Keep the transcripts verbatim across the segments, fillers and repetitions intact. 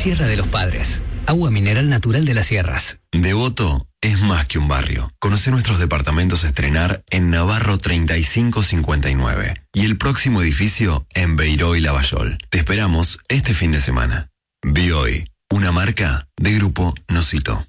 Sierra de los Padres. Agua mineral natural de las sierras. Devoto es más que un barrio. Conoce nuestros departamentos a estrenar en Navarro treinta y cinco cincuenta y nueve y el próximo edificio en Beiró y Lavallol. Te esperamos este fin de semana. Bioy, una marca de Grupo Nocito.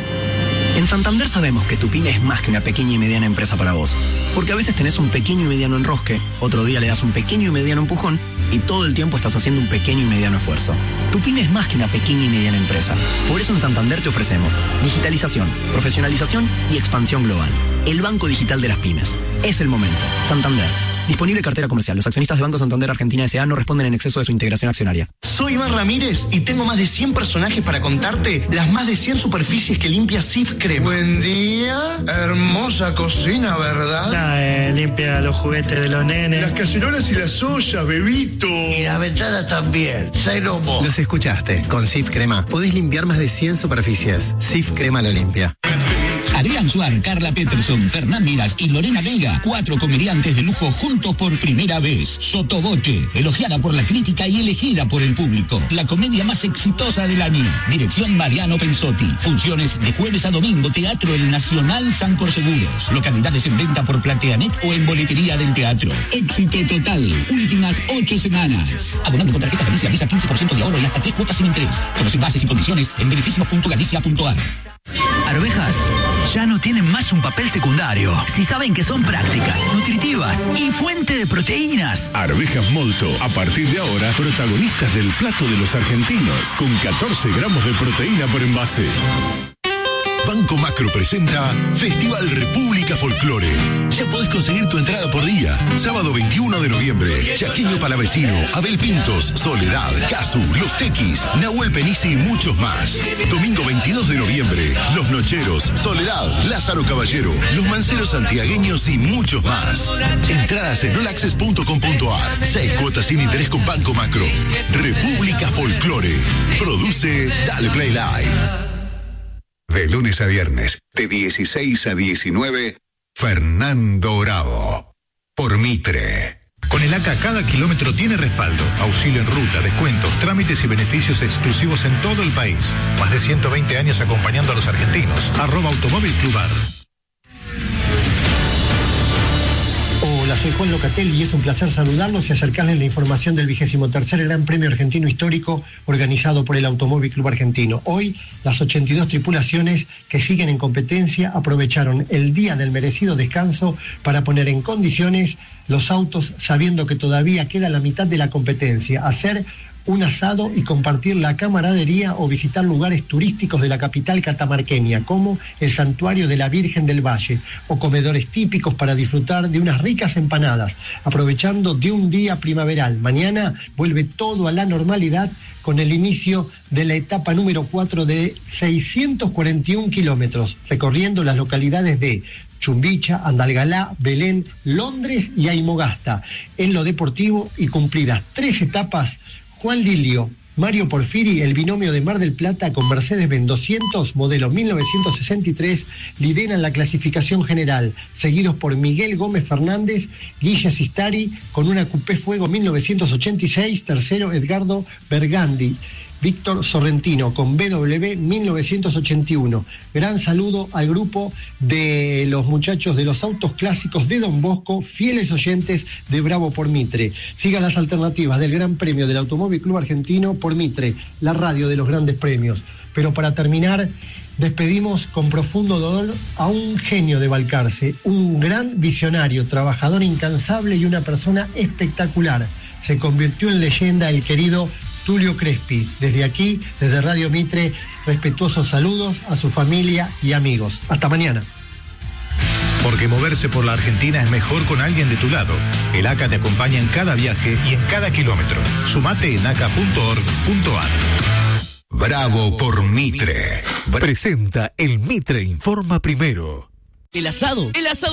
En Santander sabemos que tu pyme es más que una pequeña y mediana empresa para vos. Porque a veces tenés un pequeño y mediano enrosque, otro día le das un pequeño y mediano empujón y todo el tiempo estás haciendo un pequeño y mediano esfuerzo. Tu pyme es más que una pequeña y mediana empresa. Por eso en Santander te ofrecemos digitalización, profesionalización y expansión global. El banco digital de las pymes. Es el momento. Santander. Disponible cartera comercial. Los accionistas de Banco Santander Argentina S A no responden en exceso de su integración accionaria. Soy Iván Ramírez y tengo más de cien personajes para contarte las más de cien superficies que limpia Sif Crema. Buen día. Hermosa cocina, ¿verdad? Ah, eh, limpia los juguetes de los nenes. Las cacerolas y las ollas, bebito. Y la ventana también. Celomo. Los escuchaste. Con Sif Crema podés limpiar más de cien superficies. Sif Crema lo limpia. Adrián Suar, Carla Peterson, Fernán Miras y Lorena Vega, cuatro comediantes de lujo juntos por primera vez. Sotoboche, elogiada por la crítica y elegida por el público. La comedia más exitosa del año. Dirección Mariano Pensotti. Funciones de jueves a domingo, Teatro El Nacional Sancor Seguros. Localidades en venta por Plateanet o en boletería del teatro. Éxito total. Últimas ocho semanas. Abonando con tarjeta Galicia, Visa quince por ciento de ahorro y hasta tres cuotas sin interés. Conoce bases y condiciones en beneficios punto galicia punto a r. Arvejas ya no tienen más un papel secundario. Si saben que son prácticas, nutritivas y fuente de proteínas. Arvejas Molto, a partir de ahora, protagonistas del plato de los argentinos, con catorce gramos de proteína por envase. Banco Macro presenta Festival República Folclore. Ya podés conseguir tu entrada por día. Sábado veintiuno de noviembre, Chaqueño Palavecino, Abel Pintos, Soledad, Casu, Los Tequis, Nahuel Penisi y muchos más. Domingo veintidós de noviembre, Los Nocheros, Soledad, Lázaro Caballero, Los Manceros Santiagueños y muchos más. Entradas en olaccess punto com punto a r. Seis cuotas sin interés con Banco Macro. República Folclore. Produce Dale Play Live. De lunes a viernes, de dieciséis a diecinueve, Fernando Bravo. Por Mitre. Con el A C A cada kilómetro tiene respaldo, auxilio en ruta, descuentos, trámites y beneficios exclusivos en todo el país. Más de ciento veinte años acompañando a los argentinos. Arroba Automóvil Clubar. Hola, soy Juan Locatel y es un placer saludarlos y acercarles la información del vigésimo tercer Gran Premio Argentino Histórico organizado por el Automóvil Club Argentino. Hoy, las ochenta y dos tripulaciones que siguen en competencia aprovecharon el día del merecido descanso para poner en condiciones los autos, sabiendo que todavía queda la mitad de la competencia, hacer un asado y compartir la camaradería o visitar lugares turísticos de la capital catamarqueña, como el Santuario de la Virgen del Valle, o comedores típicos para disfrutar de unas ricas empanadas, aprovechando de un día primaveral. Mañana vuelve todo a la normalidad con el inicio de la etapa número cuatro de seiscientos cuarenta y un kilómetros, recorriendo las localidades de Chumbicha, Andalgalá, Belén, Londres y Aymogasta. En lo deportivo y cumplidas tres etapas, Juan Lilio, Mario Porfiri, el binomio de Mar del Plata con Mercedes-Benz doscientos, modelo mil novecientos sesenta y tres, lideran la clasificación general, seguidos por Miguel Gómez Fernández, Guille Sistari, con una Coupé Fuego mil novecientos ochenta y seis, tercero Edgardo Bergandi, Víctor Sorrentino con B W mil novecientos ochenta y uno. Gran saludo al grupo de los muchachos de los autos clásicos de Don Bosco, fieles oyentes de Bravo por Mitre. Sigan las alternativas del Gran Premio del Automóvil Club Argentino por Mitre, la radio de los grandes premios. Pero para terminar, despedimos con profundo dolor a un genio de Balcarce, un gran visionario, trabajador incansable y una persona espectacular. Se convirtió en leyenda el querido Tulio Crespi. Desde aquí, desde Radio Mitre, respetuosos saludos a su familia y amigos. Hasta mañana. Porque moverse por la Argentina es mejor con alguien de tu lado. El A C A te acompaña en cada viaje y en cada kilómetro. Sumate en aca punto org punto a r. Bravo por Mitre. Presenta el Mitre Informa Primero. El asado. El asado.